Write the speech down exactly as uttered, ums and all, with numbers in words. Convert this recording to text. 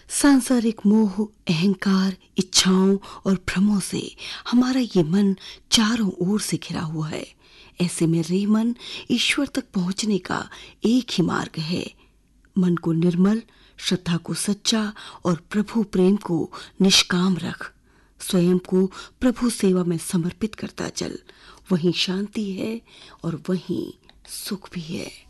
सांसारिक मोह, अहंकार, इच्छाओं और भ्रमों से हमारा ये मन चारों ओर से घिरा हुआ है। ऐसे में रेमन ईश्वर तक पहुंचने का एक ही मार्ग है। मन को निर्मल, श्रद्धा को सच्चा और प्रभु प्रेम को निष्काम रख। स्वयं को प्रभु सेवा में समर्पित करता चल। वहीं शांति है और वहीं सुख भी है।